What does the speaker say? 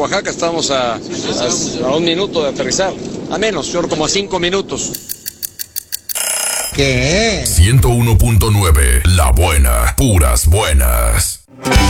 Oaxaca, estamos a 1 minuto de aterrizar. A menos, yo creo como a 5 minutos. ¿Qué? 101.9, La Buena, puras buenas.